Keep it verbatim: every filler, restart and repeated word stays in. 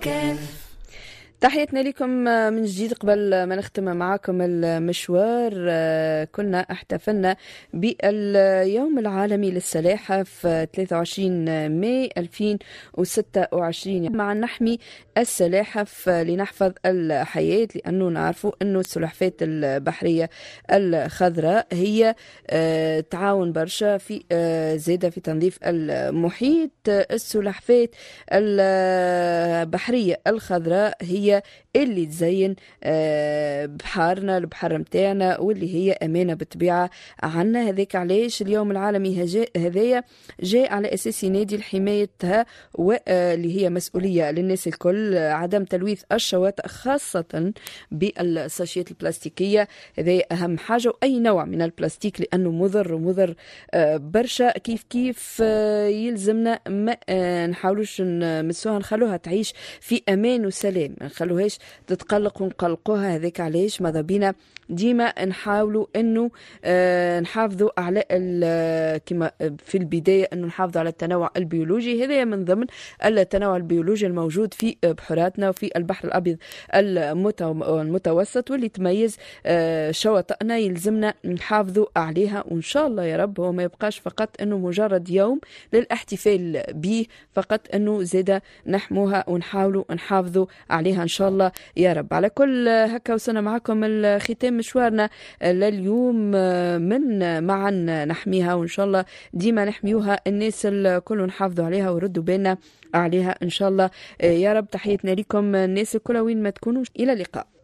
تحياتنا لكم من جديد. قبل ما نختم معكم المشوار، كنا احتفلنا باليوم العالمي للسلاحف ثلاثة وعشرين ماي ألفين وستة وعشرين مع نحمي السلاحف لنحفظ الحياة، لأنه نعرفوا أنه السلحفاة البحرية الخضراء هي تعاون برشا في زيادة في تنظيف المحيط. السلحفاة البحرية الخضراء هي اللي تزين بحارنا البحر متاعنا، واللي هي أمانة بالطبيعة عنا. هذاك علاش اليوم العالمي هذايا جاء على أساس ينادي لحمايتها، واللي هي مسؤولية للناس الكل، عدم تلويث الشواطئ خاصة بالساشيات البلاستيكية. هذا أهم حاجة، وأي نوع من البلاستيك لأنه مضر ومضر برشا. كيف كيف يلزمنا ما نحاولوش نمسوها، نخلوها تعيش في أمان وسلام، نخلوهاش تتقلق ونقلقوها. هذاك علاش ماذا بينا ديما نحاولوا انه آه نحافظوا على كما في البدايه انه نحافظوا على التنوع البيولوجي. هذا من ضمن التنوع البيولوجي الموجود في بحوراتنا وفي البحر الابيض المتوسط، واللي تميز آه شواطئنا، يلزمنا نحافظوا عليها. وان شاء الله يا رب هو ما يبقاش فقط انه مجرد يوم للاحتفال به، فقط انه زيدا نحموها ونحاولوا نحافظوا عليها ان شاء الله يا رب. على كل هكا وصلنا معكم الختام مشوارنا لليوم من معا نحميها، وإن شاء الله ديما نحميوها الناس الكل، نحافظوا عليها وردوا بالنا عليها إن شاء الله يا رب. تحياتنا لكم الناس الكل وين ما تكونوا، إلى اللقاء.